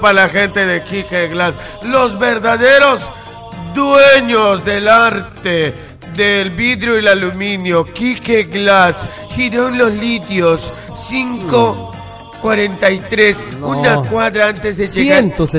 para la gente de Quique Glass, los verdaderos dueños del arte del vidrio y el aluminio. Quique Glass, Girón Los Litios, 543, una cuadra antes de llegar.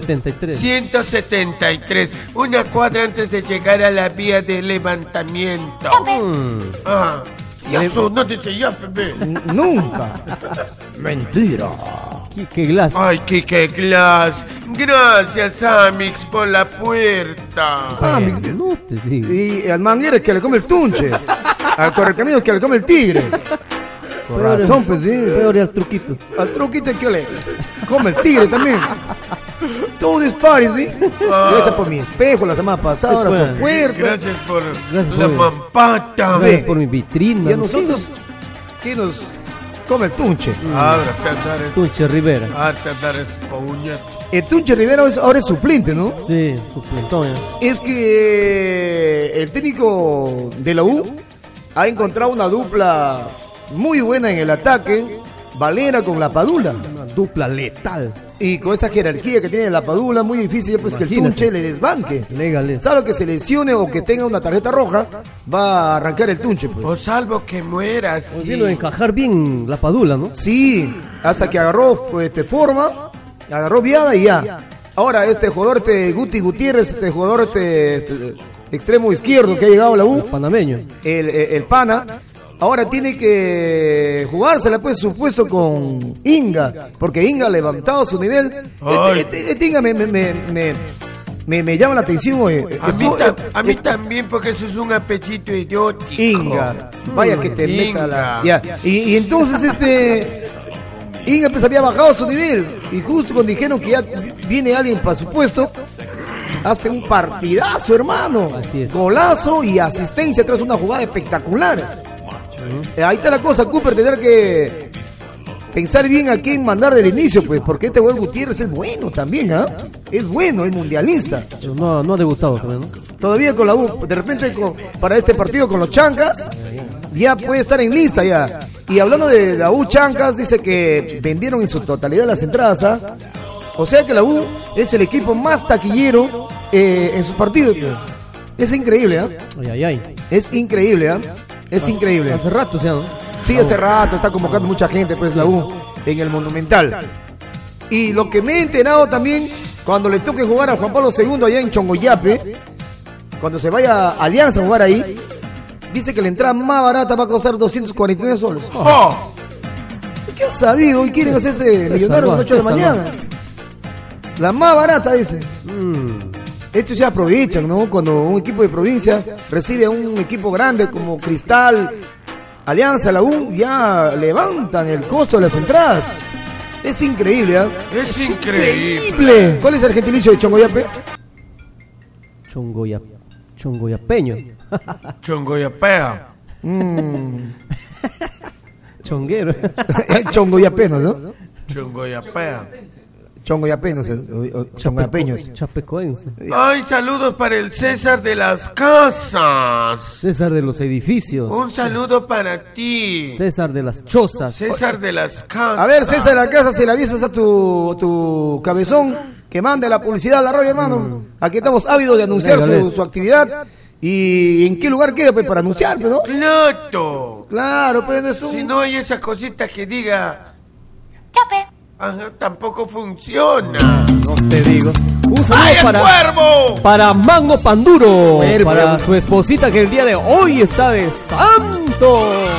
173, una cuadra antes de llegar a la vía de levantamiento. Y eso no te ya, bebé. Nunca. Mentira. Quique Glass. Ay, Quique Glass. Gracias, Amix, por la puerta. Amix, no te digo. Y al manguero es que le come el tunche. Al correcamino es que le come el tigre. Con razón, pues sí. Peor y al truquitos. Al truquito es que le come el tigre también. Todo dispare, ¿sí? Gracias por mi espejo la semana pasada, ahora por puerta. Gracias por la mampata. Gracias por mi vitrina. Y a nosotros, ¿qué nos come el tunche? Tunche Rivera. El Tunche Rivera ahora es suplente, ¿no? Sí, suplentón. Es que el técnico de la U ha encontrado una dupla muy buena en el ataque. Valera con La Padula. Una dupla letal. Y con esa jerarquía que tiene La Padula, muy difícil pues que el Tunche le desbanque. Legal. Salvo que se lesione o que tenga una tarjeta roja, va a arrancar el Tunche, pues. O salvo que mueras. Sí. Vino a encajar bien La Padula, ¿no? Sí, hasta que agarró forma, agarró viada y ya. Ahora este jugador Guti Gutiérrez, este jugador extremo izquierdo que ha llegado a la U, el panameño, el pana. Ahora tiene que jugársela, pues, supuesto con Inga, porque Inga ha levantado su nivel. Inga me llama la atención. A mí también, porque eso es un apetito idiótico. Inga, vaya que te meta la... Ya. Y entonces Inga pues había bajado su nivel, y justo cuando dijeron que ya viene alguien para su puesto, hace un partidazo, hermano. Así es. Golazo y asistencia tras una jugada espectacular. Ahí está la cosa, Cooper, tener que pensar bien a quién mandar del inicio, pues, porque este Joel Gutiérrez es bueno también, ¿ah? Es bueno, es mundialista. Pero no ha debutado también, ¿no? Todavía con la U, de repente para este partido con los Chancas, ya puede estar en lista ya. Y hablando de la U Chancas, dice que vendieron en su totalidad las entradas, ¿ah? O sea que la U es el equipo más taquillero en sus partidos. Es increíble, ¿ah? Es increíble, ¿ah? Es increíble. Hace rato, ¿no? Sí, hace rato está convocando mucha gente, pues, la U en el Monumental. Y lo que me he enterado también, cuando le toque jugar a Juan Pablo II allá en Chongoyape, cuando se vaya a Alianza a jugar ahí, dice que la entrada más barata va a costar 249 soles. ¿Qué han sabido? Y quieren hacerse millonarios a las 8 de la mañana. La más barata, dice. Estos se aprovechan, ¿no? Cuando un equipo de provincia recibe a un equipo grande como Cristal, Alianza, la U, ya levantan el costo de las entradas. Es increíble, ¿ah? Es increíble. ¿Cuál es el gentilicio de Chongoyape? Chongoyapeño. Chongoyapea. Chonguero. Chongoyapenos, ¿no? Chongoyapea. Chongoyapenos, chongoyapeños. Chapecoense. Ay, saludos para el César de las Casas. César de los edificios. Un saludo para ti. César de las chozas. César de las Casas. A ver, César de la Casa, si le avisas a tu cabezón que mande la publicidad a la radio, hermano. Aquí estamos ávidos de anunciar su actividad. ¿Y en qué lugar queda, pues, para anunciar, ¿no? Claro, pues es un... Si no hay esa cosita que diga... Chape. Ajá, tampoco funciona. No te digo. Un saludo para Mango Panduro, para su esposita que el día de hoy está de santo.